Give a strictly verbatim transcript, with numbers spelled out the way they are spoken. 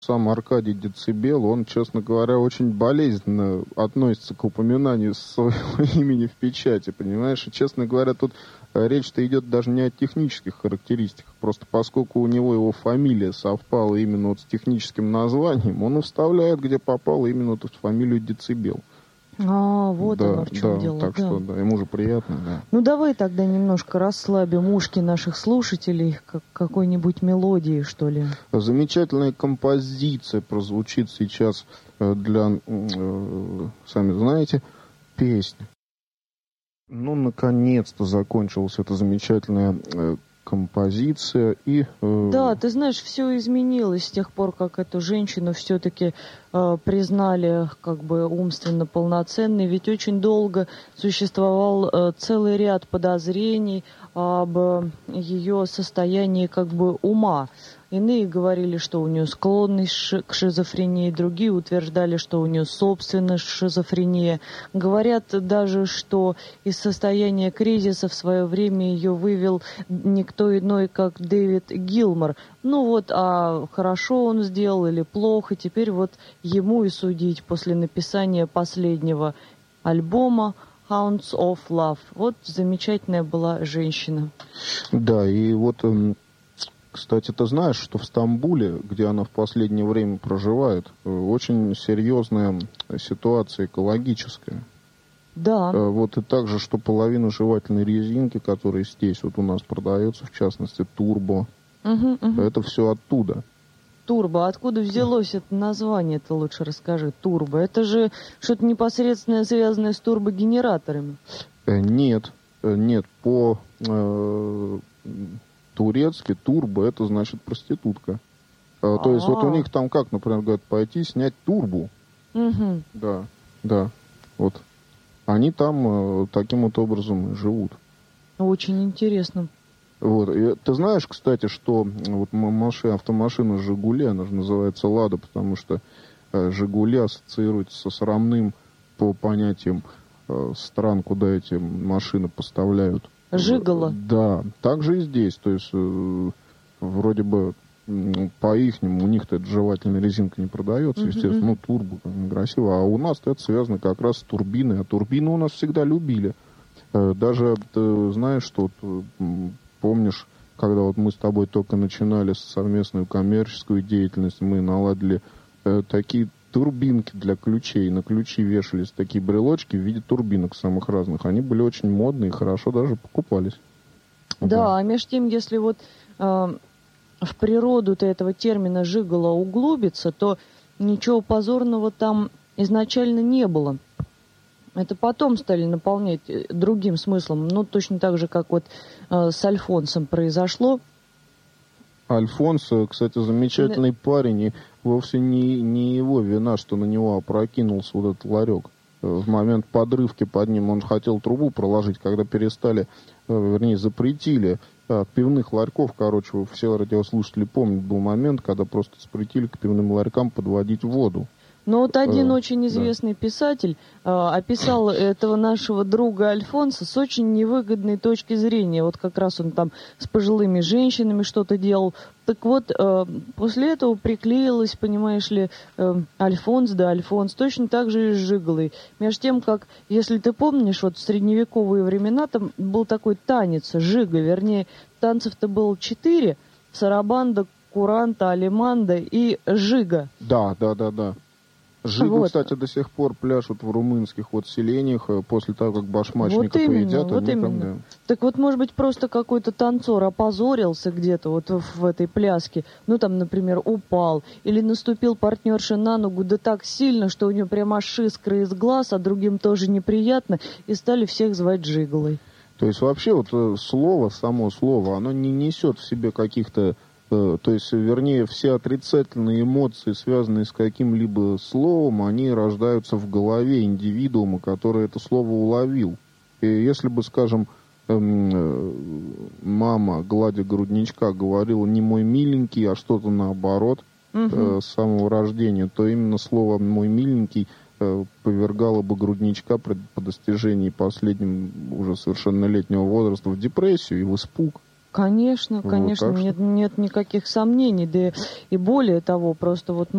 Сам Аркадий Децибел, он, честно говоря, очень болезненно относится к упоминанию своего имени в печати, понимаешь? И, честно говоря, тут речь-то идет даже не о технических характеристиках, просто поскольку у него его фамилия совпала именно вот с техническим названием, он и вставляет, где попало, именно вот фамилию Децибел. А, вот да, оно в чем да, дело. Так да. что, да, ему же приятно, да. Ну, давай тогда немножко расслабим ушки наших слушателей, как какой-нибудь мелодии, что ли. Замечательная композиция прозвучит сейчас для, э, сами знаете, песни. Ну, наконец-то закончилась эта замечательная э, композиция. И, э... Да, ты знаешь, все изменилось с тех пор, как эту женщину все-таки э, признали как бы умственно полноценной. Ведь очень долго существовал э, целый ряд подозрений об э, ее состоянии как бы ума. Иные говорили, что у нее склонность к шизофрении, другие утверждали, что у нее собственная шизофрения. Говорят даже, что из состояния кризиса в свое время ее вывел никто иной, как Дэвид Гилмор. Ну вот, а хорошо он сделал или плохо, теперь вот ему и судить после написания последнего альбома Hounds of Love. Вот замечательная была женщина. Да, и вот... Кстати, ты знаешь, что в Стамбуле, где она в последнее время проживает, очень серьезная ситуация экологическая. Да. Вот и также, что половина жевательной резинки, которая здесь вот у нас продается, в частности, турбо, угу, угу. это все оттуда. Турбо. Откуда взялось это название, ты лучше расскажи. Турбо. Это же что-то непосредственно связанное с турбогенераторами. Нет, нет, по... Э- турецкий турбо, это значит проститутка. А, то есть вот у них там как, например, говорят, пойти снять турбу. Угу. Да, да. Вот. Они там э, таким вот образом живут. Очень интересно. Вот. И ты знаешь, кстати, что вот машина, автомашина «Жигули», она же называется «Лада», потому что э, «Жигули» ассоциируется со срамным по понятиям э, стран, куда эти машины поставляют. Жигало. Да, так же и здесь. То есть, э, вроде бы, ну, по-ихнему, у них-то эта жевательная резинка не продается, uh-huh. естественно, ну, турбо, красиво. А у нас это связано как раз с турбиной. А турбины у нас всегда любили. Э, даже, ты знаешь, что, вот, помнишь, когда вот мы с тобой только начинали совместную коммерческую деятельность, мы наладили э, такие турбинки для ключей. На ключи вешались такие брелочки в виде турбинок самых разных. Они были очень модные и хорошо даже покупались. Да, да. А между тем, если вот э, в природу-то этого термина «жигало» углубиться, то ничего позорного там изначально не было. Это потом стали наполнять другим смыслом. Ну, точно так же, как вот э, с Альфонсом произошло. Альфонс, кстати, замечательный да. парень, и вовсе не, не его вина, что на него опрокинулся вот этот ларек. В момент подрывки под ним он хотел трубу проложить, когда перестали, вернее, запретили пивных ларьков, короче, все радиослушатели помнят, был момент, когда просто запретили к пивным ларькам подводить воду. Но вот один э, очень известный да. писатель э, описал этого нашего друга Альфонса с очень невыгодной точки зрения. Вот как раз он там с пожилыми женщинами что-то делал. Так вот, э, после этого приклеилась, понимаешь ли, э, Альфонс да Альфонс, точно так же и с жиголой. Между тем, как, если ты помнишь, вот в средневековые времена там был такой танец, жига, вернее, танцев-то было четыре, сарабанда, куранта, алиманда и жига. Да, да, да, да. Жигу, вот. Кстати, до сих пор пляшут в румынских вот селениях после того, как башмачника вот поедят. Вот именно. Там, да. Так вот, может быть, просто какой-то танцор опозорился где-то вот в, в этой пляске. Ну, там, например, упал. Или наступил партнерша на ногу да так сильно, что у него прямо аж искры из глаз, а другим тоже неприятно. И стали всех звать жиголой. То есть вообще вот слово, само слово, оно не несет в себе каких-то... То есть, вернее, все отрицательные эмоции, связанные с каким-либо словом, они рождаются в голове индивидуума, который это слово уловил. И если бы, скажем, мама, гладя грудничка, говорила не «мой миленький», а что-то наоборот угу. с самого рождения, то именно слово «мой миленький» повергало бы грудничка по достижении последним уже совершеннолетнего возраста в депрессию и в испуг. Конечно, Вот, конечно, так что- нет, нет никаких сомнений. Да и более того, просто вот